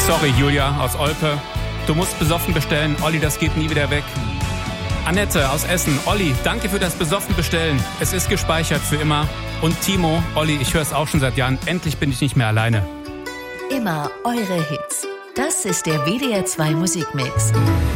Sorry, Julia aus Olpe. Du musst besoffen bestellen. Olli, das geht nie wieder weg. Annette aus Essen. Olli, danke für das besoffen bestellen. Es ist gespeichert für immer. Und Timo, Olli, ich höre es auch schon seit Jahren. Endlich bin ich nicht mehr alleine. Immer eure Hits. Das ist der WDR 2 Musikmix.